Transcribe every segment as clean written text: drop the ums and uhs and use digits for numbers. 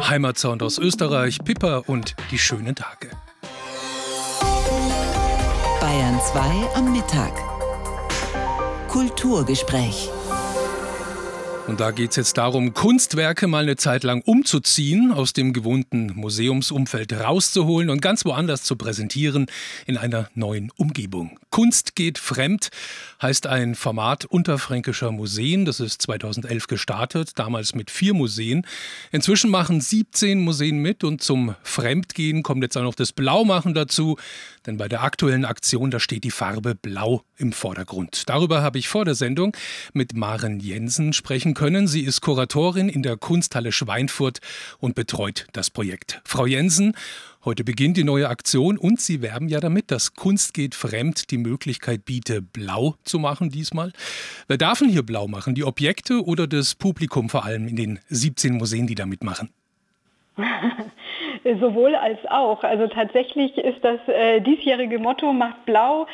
Heimatsound aus Österreich, Pippa und die schönen Tage. Bayern 2 am Mittag. Kulturgespräch. Und da geht es jetzt darum, Kunstwerke mal eine Zeit lang umzuziehen, aus dem gewohnten Museumsumfeld rauszuholen und ganz woanders zu präsentieren, in einer neuen Umgebung. Kunst geht fremd heißt ein Format unterfränkischer Museen. Das ist 2011 gestartet, damals mit 4 Museen. Inzwischen machen 17 Museen mit und zum Fremdgehen kommt jetzt auch noch das Blaumachen dazu. Denn bei der aktuellen Aktion, da steht die Farbe Blau im Vordergrund. Darüber habe ich vor der Sendung mit Maren Jensen sprechen können. Sie ist Kuratorin in der Kunsthalle Schweinfurt und betreut das Projekt. Frau Jensen, heute beginnt die neue Aktion und Sie werben ja damit, dass Kunst geht fremd die Möglichkeit bietet, blau zu machen diesmal. Wer darf denn hier blau machen? Die Objekte oder das Publikum vor allem in den 17 Museen, die da mitmachen? Sowohl als auch. Also tatsächlich ist das diesjährige Motto Macht Blau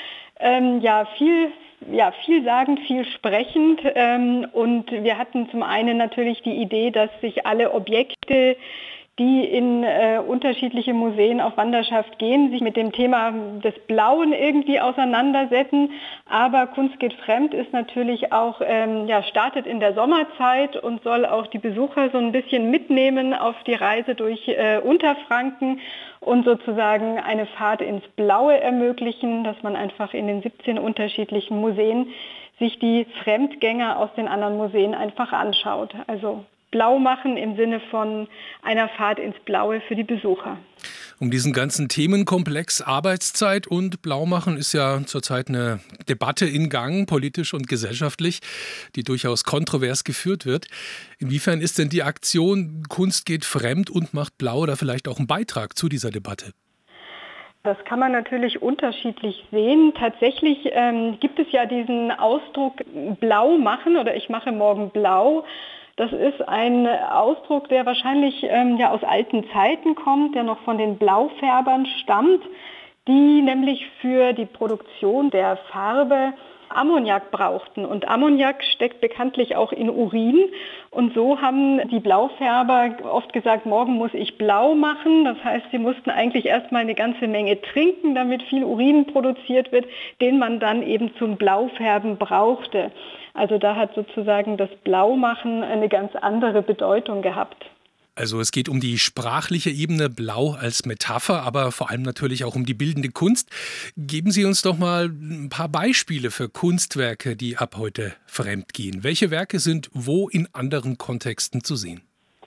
vielsagend, vielsprechend. Und wir hatten zum einen natürlich die Idee, dass sich alle Objekte, die in unterschiedliche Museen auf Wanderschaft gehen, sich mit dem Thema des Blauen irgendwie auseinandersetzen. Aber Kunst geht fremd ist natürlich auch, startet in der Sommerzeit und soll auch die Besucher so ein bisschen mitnehmen auf die Reise durch Unterfranken und sozusagen eine Fahrt ins Blaue ermöglichen, dass man einfach in den 17 unterschiedlichen Museen sich die Fremdgänger aus den anderen Museen einfach anschaut. Also Blau machen im Sinne von einer Fahrt ins Blaue für die Besucher. Um diesen ganzen Themenkomplex Arbeitszeit und Blaumachen ist ja zurzeit eine Debatte in Gang, politisch und gesellschaftlich, die durchaus kontrovers geführt wird. Inwiefern ist denn die Aktion Kunst geht fremd und macht blau da vielleicht auch ein Beitrag zu dieser Debatte? Das kann man natürlich unterschiedlich sehen. Tatsächlich gibt es ja diesen Ausdruck blau machen oder ich mache morgen blau. Das ist ein Ausdruck, der wahrscheinlich aus alten Zeiten kommt, der noch von den Blaufärbern stammt, die nämlich für die Produktion der Farbe Ammoniak brauchten. Und Ammoniak steckt bekanntlich auch in Urin. Und so haben die Blaufärber oft gesagt, morgen muss ich blau machen. Das heißt, sie mussten eigentlich erstmal eine ganze Menge trinken, damit viel Urin produziert wird, den man dann eben zum Blaufärben brauchte. Also da hat sozusagen das Blaumachen eine ganz andere Bedeutung gehabt. Also es geht um die sprachliche Ebene, Blau als Metapher, aber vor allem natürlich auch um die bildende Kunst. Geben Sie uns doch mal ein paar Beispiele für Kunstwerke, die ab heute fremd gehen. Welche Werke sind wo in anderen Kontexten zu sehen?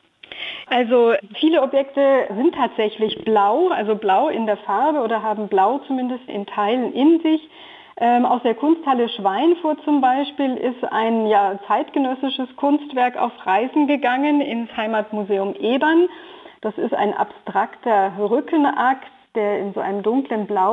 Also viele Objekte sind tatsächlich blau, also blau in der Farbe oder haben blau zumindest in Teilen in sich. Aus der Kunsthalle Schweinfurt zum Beispiel ist ein zeitgenössisches Kunstwerk auf Reisen gegangen ins Heimatmuseum Ebern. Das ist ein abstrakter Rückenakt, der in so einem dunklen Blau